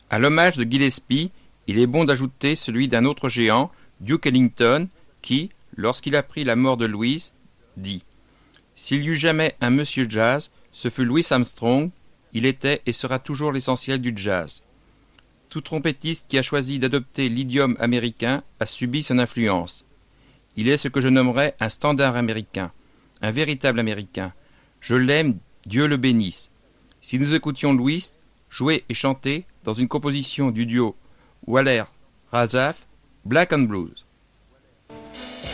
À l'hommage de Gillespie, il est bon d'ajouter celui d'un autre géant, Duke Ellington, qui, lorsqu'il apprit la mort de Louis, dit « S'il y eut jamais un monsieur jazz, ce fut Louis Armstrong, il était et sera toujours l'essentiel du jazz. » Tout trompettiste qui a choisi d'adopter l'idiome américain a subi son influence. Il est ce que je nommerais un standard américain, un véritable américain. Je l'aime, Dieu le bénisse. Si nous écoutions Louis jouer et chanter dans une composition du duo Waller-Razaf, Black and Blues.